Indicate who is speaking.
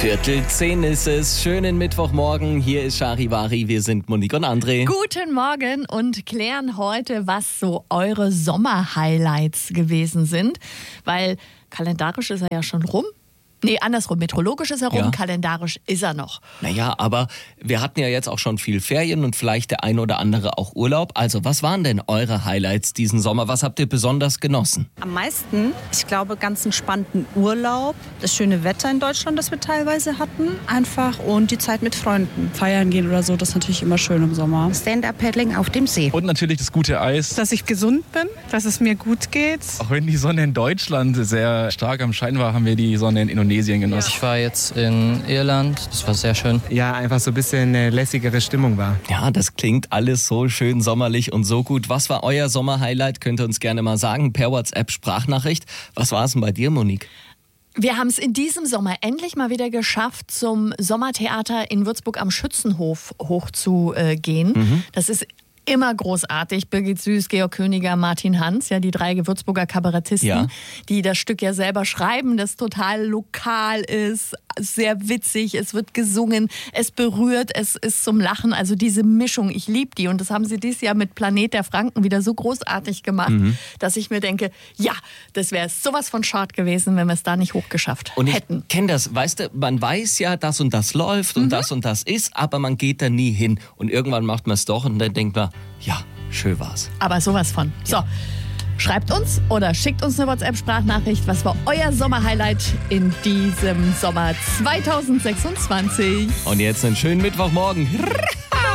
Speaker 1: 9:15 ist es. Schönen Mittwochmorgen. Hier ist Charivari. Wir sind Monique und André.
Speaker 2: Guten Morgen und klären heute, was so eure Sommer-Highlights gewesen sind. Weil kalendarisch ist er ja schon rum. Nee, andersrum. Meteorologisch ist er rum,
Speaker 1: Ja.
Speaker 2: kalendarisch ist er noch.
Speaker 1: Naja, aber wir hatten ja jetzt auch schon viel Ferien und vielleicht der ein oder andere auch Urlaub. Also was waren denn eure Highlights diesen Sommer? Was habt ihr besonders genossen?
Speaker 3: Am meisten, ich glaube, ganz entspannten Urlaub, das schöne Wetter in Deutschland, das wir teilweise hatten, einfach und die Zeit mit Freunden.
Speaker 4: Feiern gehen oder so, das ist natürlich immer schön im Sommer.
Speaker 5: Stand-Up-Paddling auf dem See.
Speaker 6: Und natürlich das gute Eis.
Speaker 4: Dass ich gesund bin, dass es mir gut geht.
Speaker 6: Auch wenn die Sonne in Deutschland sehr stark am Schein war, haben wir die Sonne in Indonesien genossen.
Speaker 7: Ich war jetzt in Irland, das war sehr schön.
Speaker 8: Ja, einfach so ein bisschen eine lässigere Stimmung war.
Speaker 1: Ja, das klingt alles so schön sommerlich und so gut. Was war euer Sommer-Highlight? Könnt ihr uns gerne mal sagen per WhatsApp-Sprachnachricht. Was war es denn bei dir, Monique?
Speaker 2: Wir haben es in diesem Sommer endlich mal wieder geschafft, zum Sommertheater in Würzburg am Schützenhof hochzugehen. Das ist immer großartig. Birgit Süß, Georg Königer, Martin Hans, ja, die 3 Würzburger Kabarettisten,
Speaker 1: Ja.
Speaker 2: die das Stück ja selber schreiben, das total lokal ist, sehr witzig, es wird gesungen, es berührt, es ist zum Lachen. Also diese Mischung, ich liebe die. Und das haben sie dieses Jahr mit Planet der Franken wieder so großartig gemacht, dass ich mir denke, ja, das wäre sowas von schade gewesen, wenn wir es da nicht hochgeschafft
Speaker 1: Und ich
Speaker 2: hätten.
Speaker 1: kenne das, weißt du, man weiß ja, das und das läuft und das ist, aber man geht da nie hin. Und irgendwann macht man es doch und dann denkt man, ja, schön war's.
Speaker 2: Aber sowas von. So, schreibt uns oder schickt uns eine WhatsApp-Sprachnachricht. Was war euer Sommer-Highlight in diesem Sommer 2026?
Speaker 1: Und jetzt einen schönen Mittwochmorgen.